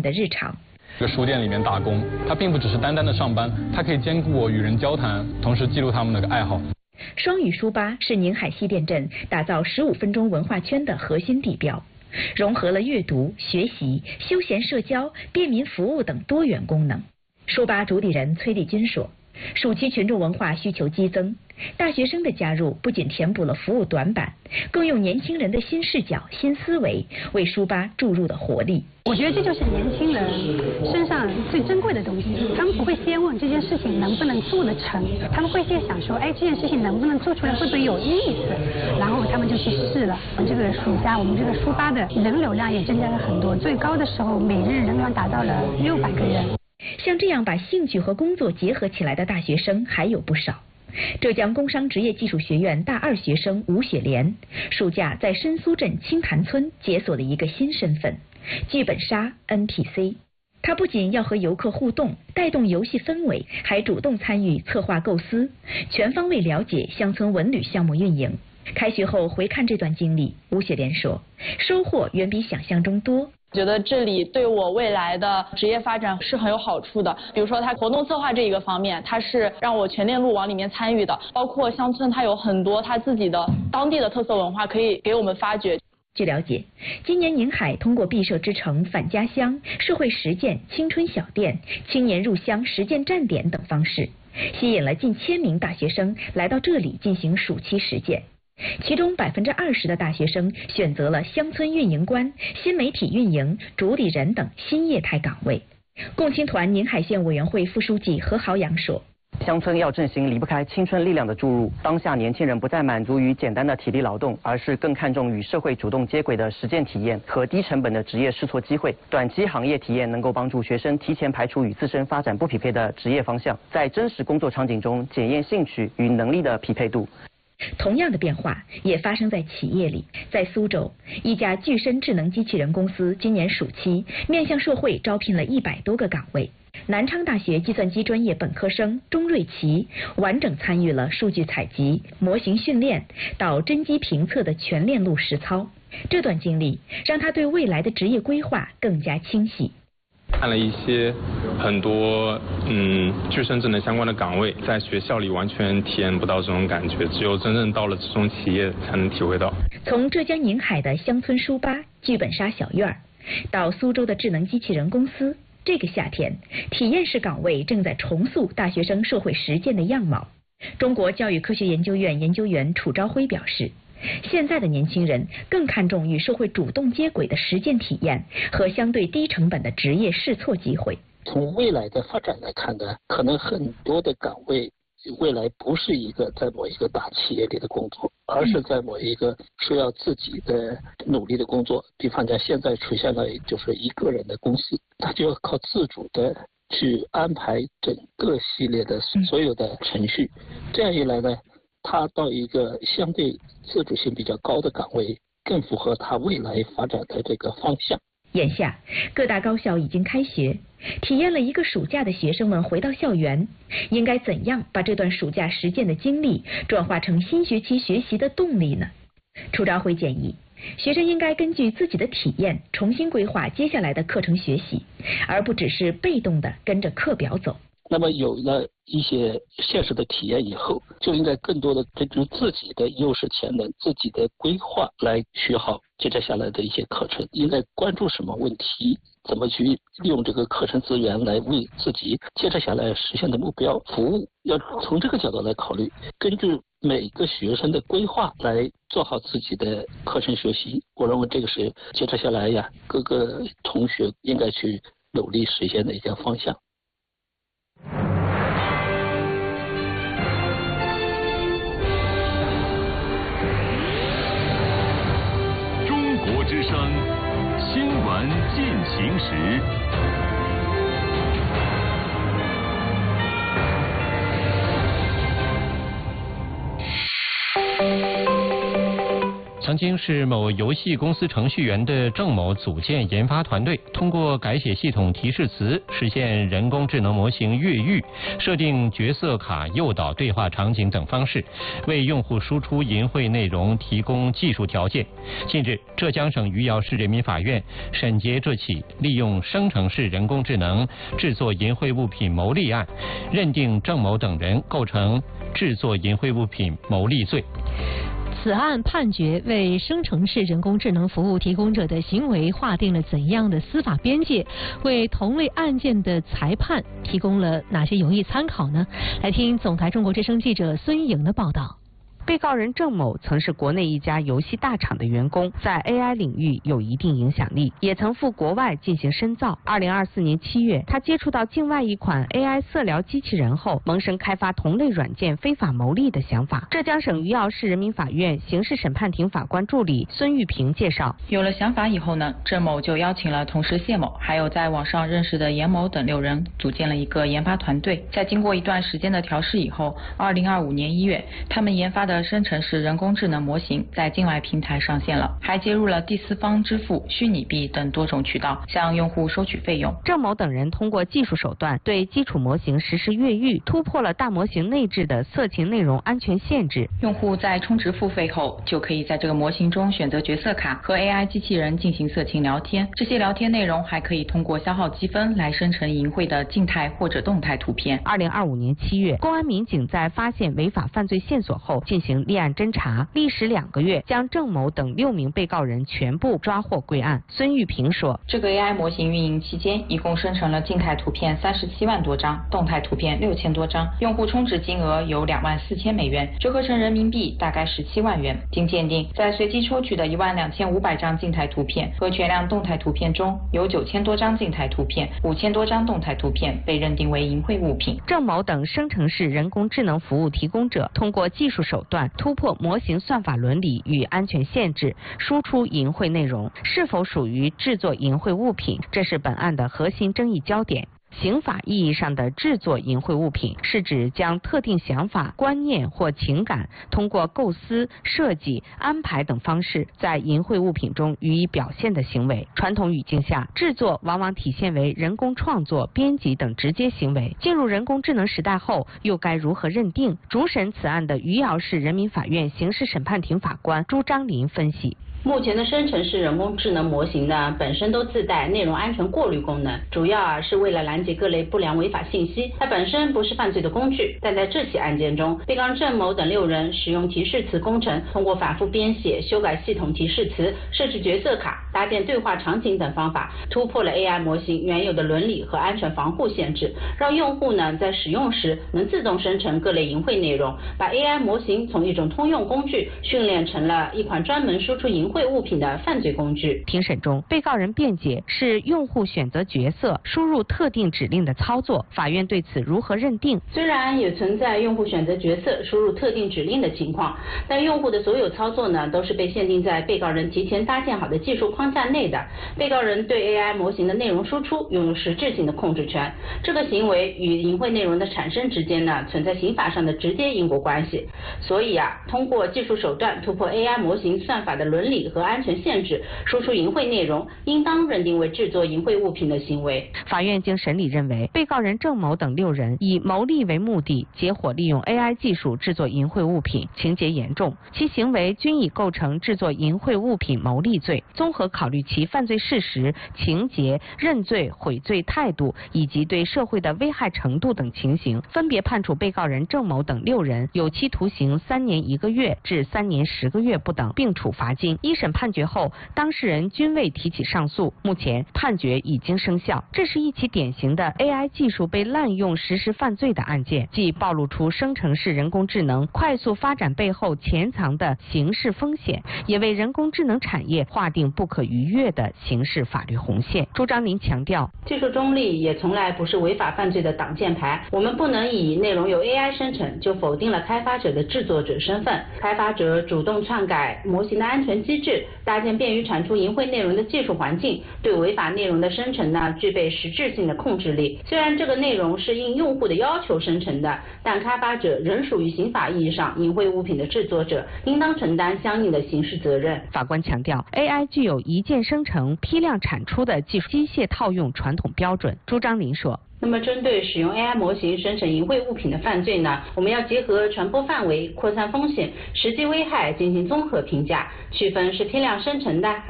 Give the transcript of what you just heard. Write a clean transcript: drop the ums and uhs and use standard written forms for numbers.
的日常。 这个书店里面打工，它并不只是单单的上班，它可以兼顾我与人交谈，同时记录他们那个爱好。 双语书吧是宁海西店镇打造15分钟文化圈的核心地标，融合了阅读、学习、休闲社交、便民服务等多元功能。书吧主理人崔丽君说，暑期群众文化需求激增，大学生的加入不仅填补了服务短板，更用年轻人的新视角、新思维为书吧注入了活力。 我觉得这就是年轻人身上最珍贵的东西，他们不会先问这件事情能不能做得成，他们会先想说，哎，这件事情能不能做出来，会不会有意思，然后他们就去试了。这个暑假我们这个书吧的人流量也增加了很多，最高的时候每日人流达到了600个人。 像这样把兴趣和工作结合起来的大学生还有不少。浙江工商职业技术学院大2学生吴雪莲，暑假在申苏镇青潭村解锁了一个新身份——剧本杀 NPC。他不仅要和游客互动，带动游戏氛围，还主动参与策划构思，全方位了解乡村文旅项目运营。开学后回看这段经历，吴雪莲说，收获远比想象中多。 觉得这里对我未来的职业发展是很有好处的。比如说，它活动策划这一个方面，它是让我全链路往里面参与的。包括乡村，它有很多它自己的当地的特色文化可以给我们发掘。 据了解，今年宁海通过毕设之城、返家乡、社会实践、青春小店、青年入乡实践站点等方式，吸引了近1000名大学生来到这里进行暑期实践。其中20%的大学生选择了乡村运营官、新媒体运营、主理人等新业态岗位。共青团宁海县委员会副书记何豪阳说， 乡村要振兴，离不开青春力量的注入。当下年轻人不再满足于简单的体力劳动，而是更看重与社会主动接轨的实践体验和低成本的职业试错机会。短期行业体验能够帮助学生提前排除与自身发展不匹配的职业方向，在真实工作场景中检验兴趣与能力的匹配度。 同样的变化也发生在企业里。在苏州，一家具身智能机器人公司今年暑期面向社会招聘了100多个岗位。南昌大学计算机专业本科生钟瑞奇完整参与了数据采集、模型训练到真机评测的全链路实操。这段经历让他对未来的职业规划更加清晰。 看了一些很多具身智能相关的岗位，在学校里完全体验不到这种感觉，只有真正到了这种企业才能体会到。 从浙江宁海的乡村书吧、剧本杀小院到苏州的智能机器人公司，这个夏天，体验式岗位正在重塑大学生社会实践的样貌。中国教育科学研究院研究员楚朝晖表示，现在的年轻人更看重与社会主动接轨的实践体验和相对低成本的职业试错机会。 从未来的发展来看呢，可能很多的岗位未来不是一个在某一个大企业里的工作，而是在某一个需要自己的努力的工作。比方讲，现在出现了就是一个人的公司，他就要靠自主的去安排整个系列的所有的程序。这样一来呢，他到一个相对自主性比较高的岗位，更符合他未来发展的这个方向。 眼下，各大高校已经开学，体验了一个暑假的学生们回到校园，应该怎样把这段暑假实践的经历转化成新学期学习的动力呢？楚朝晖建议，学生应该根据自己的体验重新规划接下来的课程学习，而不只是被动的跟着课表走。 那么有了一些现实的体验以后，就应该更多的根据自己的优势潜能、自己的规划来学好接着下来的一些课程，应该关注什么问题，怎么去利用这个课程资源来为自己接着下来实现的目标服务。要从这个角度来考虑，根据每个学生的规划来做好自己的课程学习。我认为这个是接着下来呀，各个同学应该去努力实现的一个方向。 中国之声新闻进行时。 曾南京市某游戏公司程序员的郑某组建研发团队，通过改写系统提示词，实现人工智能模型越狱、设定角色卡、诱导对话场景等方式，为用户输出淫秽内容提供技术条件。近日，浙江省余姚市人民法院审结这起利用生成式人工智能制作淫秽物品牟利案，认定郑某等人构成制作淫秽物品牟利罪。 此案判决为生成式人工智能服务提供者的行为划定了怎样的司法边界？为同类案件的裁判提供了哪些有益参考呢？来听总台中国之声记者孙颖的报道。 被告人郑某曾是国内一家游戏大厂的员工，在 AI 领域有一定影响力，也曾赴国外进行深造。2024年7月，他接触到境外一款 AI 色疗机器人后，萌生开发同类软件非法牟利的想法。浙江省余姚市人民法院刑事审判庭法官助理孙玉平介绍， 有了想法以后呢，郑某就邀请了同事谢某，还有在网上认识的严某等6人，组建了一个研发团队。在经过一段时间的调试以后，2025年1月，他们研发的生成式人工智能模型在境外平台上线了，还接入了第四方支付、虚拟币等多种渠道，向用户收取费用。 郑某等人通过技术手段对基础模型实施越狱，突破了大模型内置的色情内容安全限制。 用户在充值付费后，就可以在这个模型中选择角色卡，和 AI 机器人进行色情聊天。这些聊天内容还可以通过消耗积分来生成淫秽的静态或者动态图片。 2025年7月，公安民警在发现违法犯罪线索后进行立案侦查，历时2个月，将郑某等6名被告人全部抓获归案。孙玉平说， 这个 AI 模型运营期间，一共生成了静态图片37万多张，动态图片6000多张，用户充值金额有24000美元，折合成人民币大概17万元。经鉴定，在随机抽取的12500张静态图片和全量动态图片中，有9000多张静态图片、5000多张动态图片被认定为淫秽物品。 郑某等生成式人工智能服务提供者通过技术手段突破模型算法伦理与安全限制，输出淫秽内容，是否属于制作淫秽物品，这是本案的核心争议焦点。刑法意义上的制作淫秽物品，是指将特定想法、观念或情感，通过构思、设计、安排等方式，在淫秽物品中予以表现的行为。传统语境下，制作往往体现为人工创作、编辑等直接行为。进入人工智能时代后，又该如何认定？主审此案的余姚市人民法院刑事审判庭法官朱章林分析。 目前的生成式人工智能模型呢，本身都自带内容安全过滤功能，主要是为了拦截各类不良违法信息。它本身不是犯罪的工具，但在这起案件中，被告人郑某等6人使用提示词工程，通过反复编写、修改系统提示词、设置角色卡、搭建对话场景等方法，突破了 AI 模型原有的伦理和安全防护限制，让用户呢在使用时能自动生成各类淫秽内容，把 AI 模型从一种通用工具训练成了一款专门输出淫秽物品的犯罪工具。 庭审中，被告人辩解是用户选择角色、输入特定指令的操作，法院对此如何认定？ 虽然也存在用户选择角色、输入特定指令的情况，但用户的所有操作呢，都是被限定在被告人提前搭建好的技术框架内的。被告人对 AI 模型的内容输出拥有实质性的控制权，这个行为与淫秽内容的产生之间呢，存在刑法上的直接因果关系。所以通过技术手段突破 AI 模型算法的伦理和安全限制，输出淫秽内容，应当认定为制作淫秽物品的行为。 法院经审理认为，被告人郑某等6人以牟利为目的，结伙利用 AI 技术制作淫秽物品，情节严重，其行为均已构成制作淫秽物品牟利罪。综合考虑其犯罪事实、情节、认罪悔罪态度以及对社会的危害程度等情形，分别判处被告人郑某等6人有期徒刑3年1个月至3年10个月不等，并处罚金。一审判决后，当事人均未提起上诉，目前判决已经生效。这是一起典型的 AI 技术被滥用实施犯罪的案件，既暴露出生成式人工智能快速发展背后潜藏的刑事风险，也为人工智能产业划定不可逾越的刑事法律红线。朱章宁强调， 技术中立也从来不是违法犯罪的挡箭牌，我们不能以内容由 AI 生成就否定了开发者的制作者身份。开发者主动篡改模型的安全机制，搭建便于产出淫秽内容的技术环境，对违法内容的生成具备实质性的控制力。虽然这个内容是应用户的要求生成的，但开发者仍属于刑法意义上淫秽物品的制作者，应当承担相应的刑事责任。 法官强调 ，AI 具有一键生成、批量产出的技术机械套用传统标准。朱章宁说。 那么针对使用 AI 模型生成淫秽物品的犯罪我们要结合传播范围、扩散风险、实际危害进行综合评价，区分是批量生成的